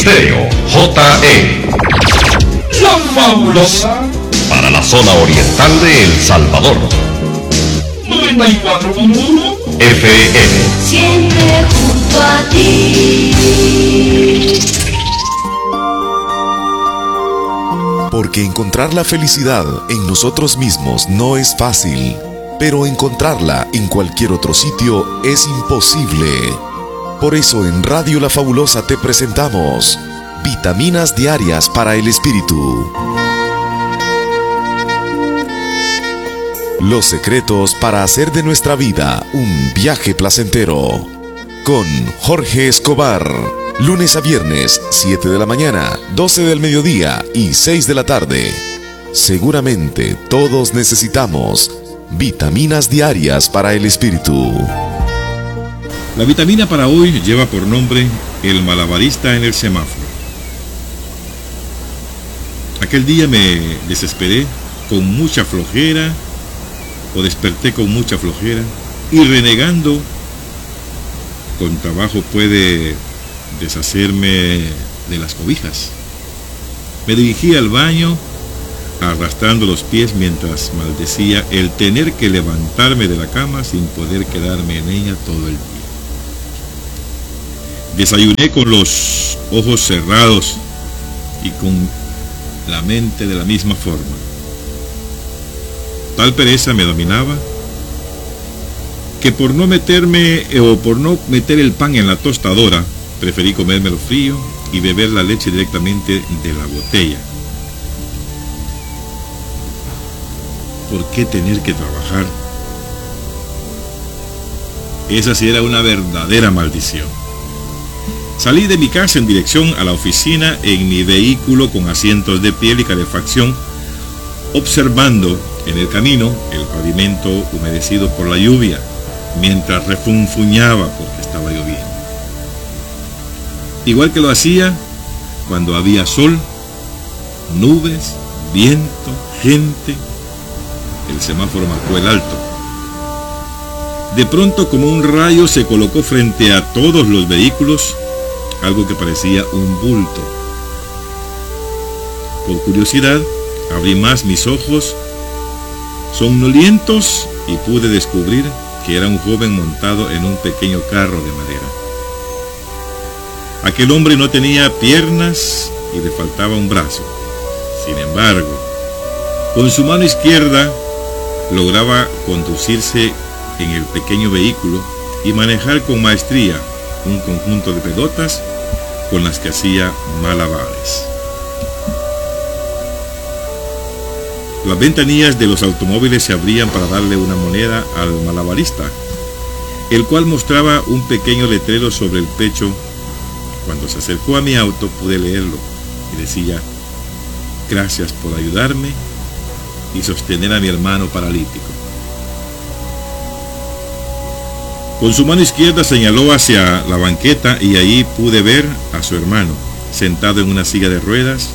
Estéreo JE. La Fabulosa. Para la zona oriental de El Salvador. 94.1 FM. Siempre junto a ti. Porque encontrar la felicidad en nosotros mismos no es fácil, pero encontrarla en cualquier otro sitio es imposible. Por eso en Radio La Fabulosa te presentamos Vitaminas Diarias para el Espíritu. Los secretos para hacer de nuestra vida un viaje placentero. Con Jorge Escobar. Lunes a viernes, 7 de la mañana, 12 del mediodía y 6 de la tarde. Seguramente todos necesitamos vitaminas diarias para el espíritu. La vitamina para hoy lleva por nombre El malabarista en el semáforo. Aquel día me desesperé con mucha flojera, o desperté con mucha flojera, y renegando, con trabajo puede deshacerme de las cobijas. Me dirigí al baño, arrastrando los pies mientras maldecía el tener que levantarme de la cama sin poder quedarme en ella todo el día. Desayuné con los ojos cerrados y con la mente de la misma forma. Tal pereza me dominaba que por no meter el pan en la tostadora, preferí comérmelo frío y beber la leche directamente de la botella. ¿Por qué tener que trabajar? Esa sí era una verdadera maldición. Salí de mi casa en dirección a la oficina en mi vehículo con asientos de piel y calefacción, observando en el camino el pavimento humedecido por la lluvia, mientras refunfuñaba porque estaba lloviendo. Igual que lo hacía cuando había sol, nubes, viento, gente. El semáforo marcó el alto. De pronto, como un rayo, se colocó frente a todos los vehículos algo que parecía un bulto. Por curiosidad, abrí más mis ojos somnolientos y pude descubrir que era un joven montado en un pequeño carro de madera. Aquel hombre no tenía piernas y le faltaba un brazo. Sin embargo, con su mano izquierda lograba conducirse en el pequeño vehículo y manejar con maestría un conjunto de pelotas con las que hacía malabares. Las ventanillas de los automóviles se abrían para darle una moneda al malabarista, el cual mostraba un pequeño letrero sobre el pecho. Cuando se acercó a mi auto pude leerlo y decía: gracias por ayudarme y sostener a mi hermano paralítico. Con su mano izquierda señaló hacia la banqueta y ahí pude ver a su hermano, sentado en una silla de ruedas,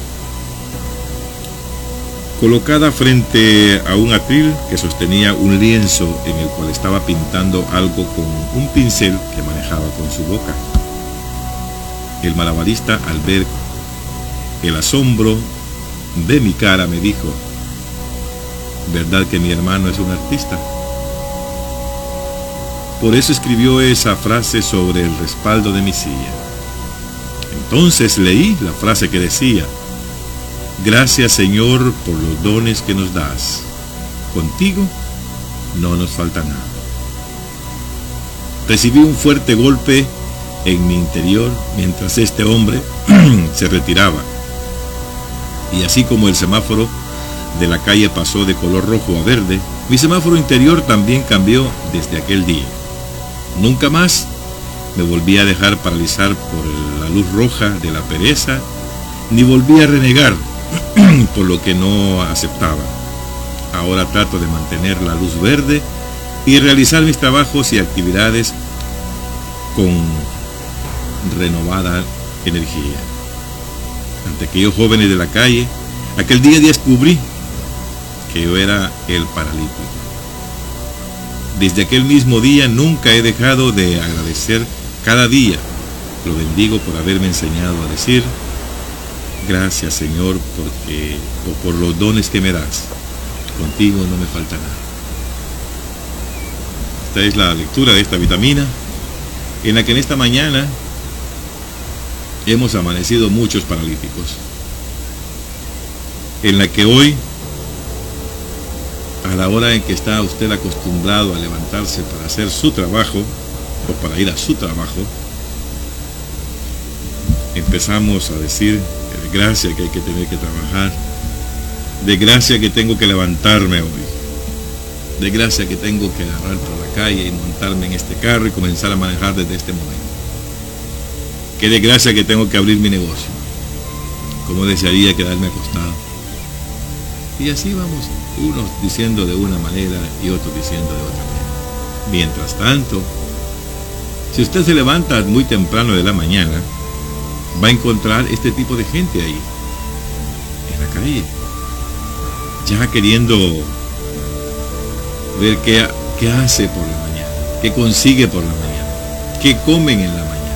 colocada frente a un atril que sostenía un lienzo en el cual estaba pintando algo con un pincel que manejaba con su boca. El malabarista, al ver el asombro de mi cara, me dijo: ¿verdad que mi hermano es un artista? Por eso escribió esa frase sobre el respaldo de mi silla. Entonces leí la frase que decía: gracias, Señor, por los dones que nos das. Contigo no nos falta nada. Recibí un fuerte golpe en mi interior mientras este hombre se retiraba. Y así como el semáforo de la calle pasó de color rojo a verde, mi semáforo interior también cambió desde aquel día. Nunca más me volví a dejar paralizar por la luz roja de la pereza, ni volví a renegar por lo que no aceptaba. Ahora trato de mantener la luz verde y realizar mis trabajos y actividades con renovada energía. Ante aquellos jóvenes de la calle, aquel día descubrí que yo era el paralítico. Desde aquel mismo día nunca he dejado de agradecer cada día Lo bendigo por haberme enseñado a decir: gracias, Señor, por los dones que me das. Contigo no me falta nada. Esta es la lectura de esta vitamina, en la que en esta mañana hemos amanecido muchos paralíticos, en la que hoy, a la hora en que está usted acostumbrado a levantarse para hacer su trabajo o para ir a su trabajo, empezamos a decir de gracia que hay que tener que trabajar, de gracia que tengo que levantarme hoy, de gracia que tengo que agarrar por la calle y montarme en este carro y comenzar a manejar desde este momento, que de gracia que tengo que abrir mi negocio, como desearía quedarme acostado. Y así vamos, unos diciendo de una manera y otros diciendo de otra manera. Mientras tanto, si usted se levanta muy temprano de la mañana, va a encontrar este tipo de gente ahí, en la calle, ya queriendo ver qué hace por la mañana, qué consigue por la mañana, qué comen en la mañana.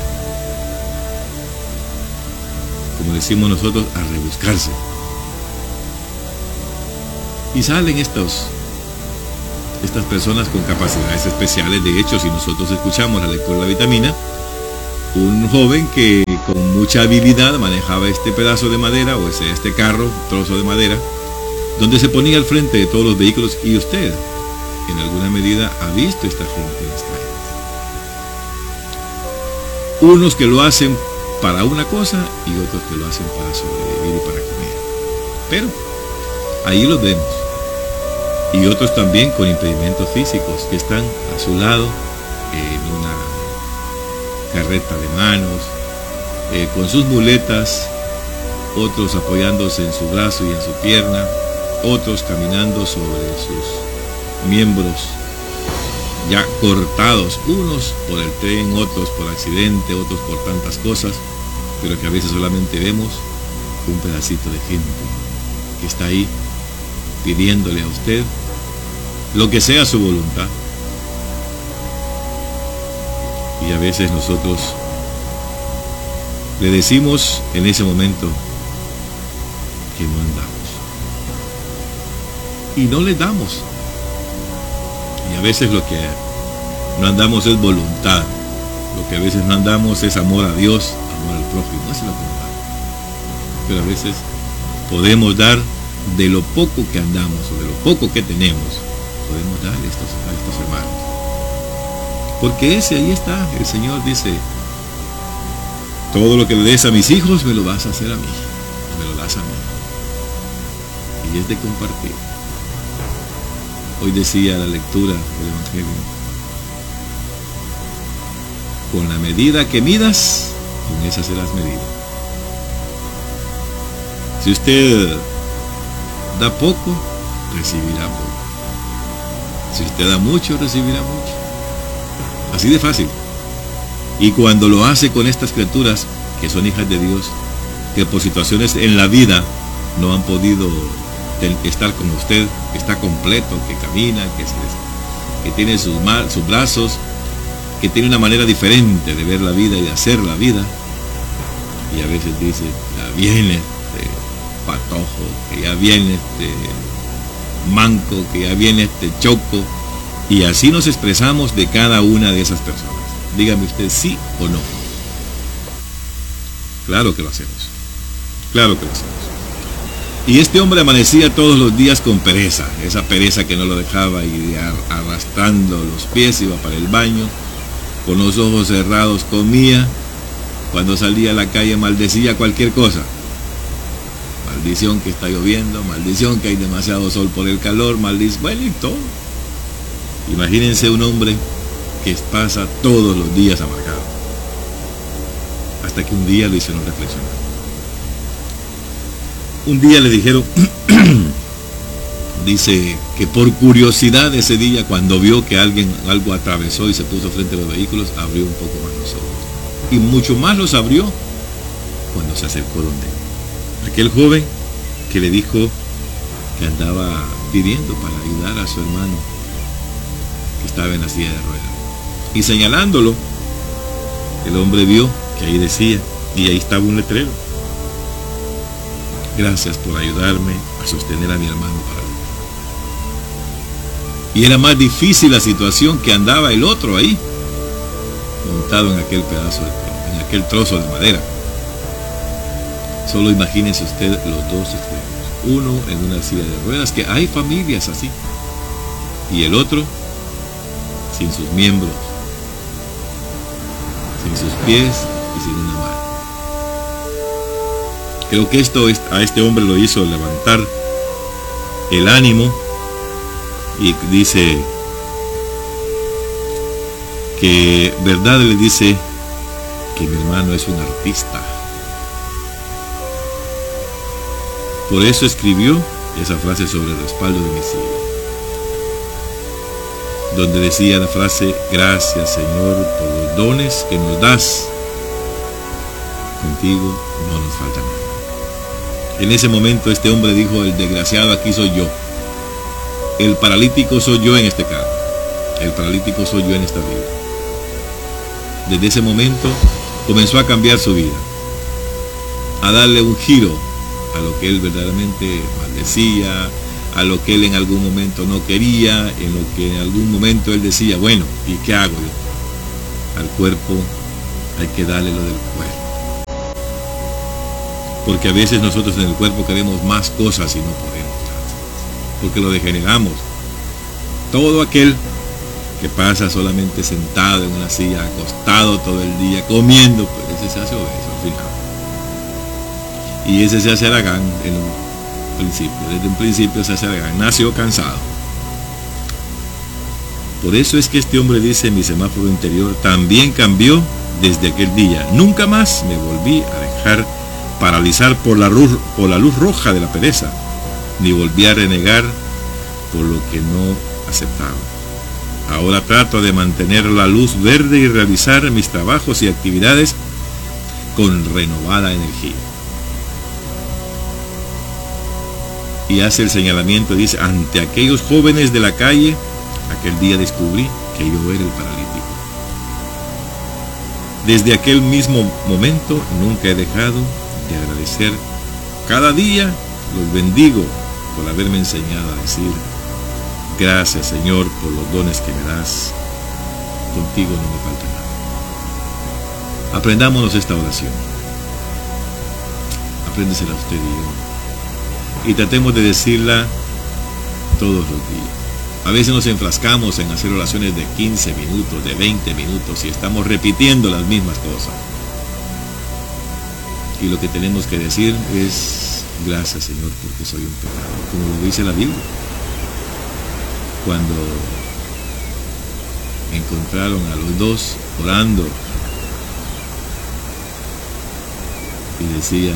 Como decimos nosotros, a rebuscarse. Y salen estas personas con capacidades especiales. De hecho, si nosotros escuchamos la lectura de la vitamina, un joven que con mucha habilidad manejaba este pedazo de madera o este carro, trozo de madera, donde se ponía al frente de todos los vehículos, y usted en alguna medida ha visto esta gente en las calles. Unos que lo hacen para una cosa y otros que lo hacen para sobrevivir y para comer. Pero ahí los vemos. Y otros también con impedimentos físicos que están a su lado en una carreta de manos, con sus muletas, otros apoyándose en su brazo y en su pierna, otros caminando sobre sus miembros ya cortados, unos por el tren, otros por accidente, otros por tantas cosas, pero que a veces solamente vemos un pedacito de gente que está ahí pidiéndole a usted lo que sea su voluntad. Y a veces nosotros le decimos en ese momento que no andamos, y no le damos. Y a veces lo que no andamos es voluntad, lo que a veces no andamos es amor a Dios, amor al prójimo, esa es la voluntad. Pero a veces podemos dar de lo poco que andamos o de lo poco que tenemos, podemos darle a estos hermanos. Porque ahí está, el Señor dice: todo lo que le des a mis hijos me lo vas a hacer a mí, me lo das a mí. Y es de compartir. Hoy decía la lectura del Evangelio: con la medida que midas, con esa serás medido. Si usted da poco, recibirá poco. Si usted da mucho, recibirá mucho. Así de fácil. Y cuando lo hace con estas criaturas que son hijas de Dios, que por situaciones en la vida no han podido estar con usted, que está completo, que camina, que tiene sus brazos, que tiene una manera diferente de ver la vida y de hacer la vida, y a veces dice: ya viene este patojo, que ya viene este manco, que ya viene este choco, y así nos expresamos de cada una de esas personas. Dígame usted sí o no. Claro que lo hacemos. Claro que lo hacemos. Y este hombre amanecía todos los días con pereza, esa pereza que no lo dejaba ir arrastrando los pies, iba para el baño, con los ojos cerrados comía, cuando salía a la calle maldecía cualquier cosa. Maldición que está lloviendo, maldición que hay demasiado sol por el calor, maldición, bueno, y todo. Imagínense un hombre que pasa todos los días amargado, hasta que un día lo hicieron reflexionar. Un día le dijeron, dice que por curiosidad ese día, cuando vio que algo atravesó y se puso frente a los vehículos, abrió un poco más los ojos. Y mucho más los abrió cuando se acercó donde aquel joven que le dijo que andaba pidiendo para ayudar a su hermano que estaba en la silla de ruedas. Y señalándolo, el hombre vio que ahí decía, y ahí estaba un letrero: gracias por ayudarme a sostener a mi hermano paralítico. Y era más difícil la situación que andaba el otro ahí, montado en aquel pedazo en aquel trozo de madera. Solo imagínense usted los dos extremos: uno en una silla de ruedas, que hay familias así, y el otro sin sus miembros, sin sus pies y sin una mano. Creo que esto a este hombre lo hizo levantar el ánimo, y dice que verdad le dice que mi hermano es un artista. Por eso escribió esa frase sobre el respaldo de mi silla, donde decía la frase: gracias, Señor, por los dones que nos das, contigo no nos falta nada. En ese momento este hombre dijo: el desgraciado aquí soy yo, el paralítico soy yo en este carro, el paralítico soy yo en esta vida. Desde ese momento comenzó a cambiar su vida, a darle un giro a lo que él verdaderamente maldecía, a lo que él en algún momento no quería, en lo que en algún momento él decía: bueno, ¿y qué hago yo? Al cuerpo hay que darle lo del cuerpo, porque a veces nosotros en el cuerpo queremos más cosas y no podemos, porque lo degeneramos. Todo aquel que pasa solamente sentado en una silla, acostado todo el día, comiendo, pues ese se hace obeso al final. Y ese se hace aragán en un principio, desde un principio se hace aragán, nació cansado. Por eso es que este hombre dice: mi semáforo interior también cambió desde aquel día. Nunca más me volví a dejar paralizar por la luz roja de la pereza, ni volví a renegar por lo que no aceptaba. Ahora trato de mantener la luz verde y realizar mis trabajos y actividades con renovada energía. Y hace el señalamiento, dice: ante aquellos jóvenes de la calle, aquel día descubrí que yo era el paralítico. Desde aquel mismo momento nunca he dejado de agradecer. Cada día los bendigo por haberme enseñado a decir: gracias, Señor, por los dones que me das, contigo no me falta nada. Aprendámonos esta oración, apréndesela usted y yo, y tratemos de decirla todos los días. A veces nos enfrascamos en hacer oraciones de 15 minutos, de 20 minutos, y estamos repitiendo las mismas cosas. Y lo que tenemos que decir es: gracias, Señor, porque soy un pecador, como lo dice la Biblia. Cuando encontraron a los dos orando, y decía,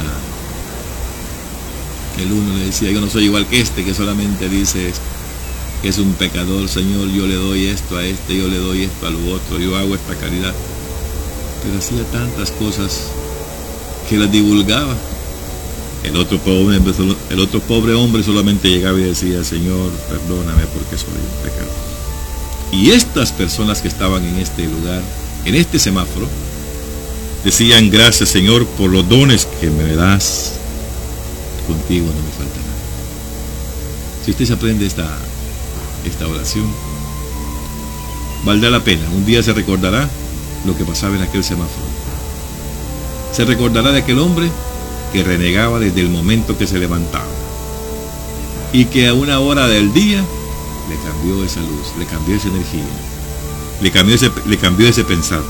el uno le decía: yo no soy igual que este, que solamente dice que es un pecador, Señor, yo le doy esto a este, yo le doy esto a lo otro, yo hago esta caridad. Pero hacía tantas cosas que las divulgaba. El otro pobre hombre solamente llegaba y decía: Señor, perdóname porque soy un pecador. Y estas personas que estaban en este lugar, en este semáforo, decían: gracias, Señor, por los dones que me das, contigo no me falta nada. Si usted se aprende esta oración, valdrá la pena. Un día se recordará lo que pasaba en aquel semáforo. Se recordará de aquel hombre que renegaba desde el momento que se levantaba, y que a una hora del día le cambió esa luz, le cambió esa energía, le cambió ese pensar.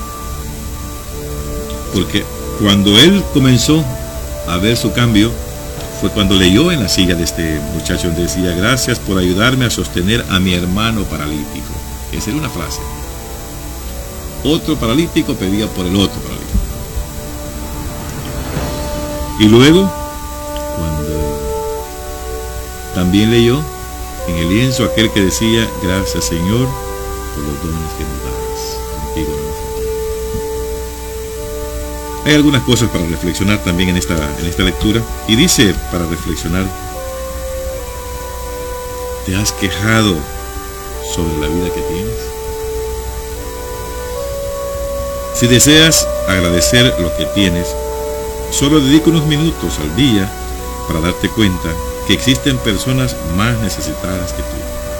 Porque cuando él comenzó a ver su cambio, fue cuando leyó en la silla de este muchacho donde decía: gracias por ayudarme a sostener a mi hermano paralítico. Esa era una frase. Otro paralítico pedía por el otro paralítico. Y luego, cuando también leyó en el lienzo aquel que decía: gracias, Señor, por los dones que nos das, contigo no me falta. Hay algunas cosas para reflexionar también en esta lectura, y dice para reflexionar: ¿te has quejado sobre la vida que tienes? Si deseas agradecer lo que tienes, solo dedica unos minutos al día para darte cuenta que existen personas más necesitadas que tú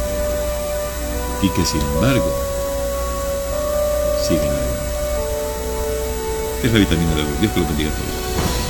y que sin embargo siguen adelante. Es la vitamina de hoy. Dios te lo bendiga a todos.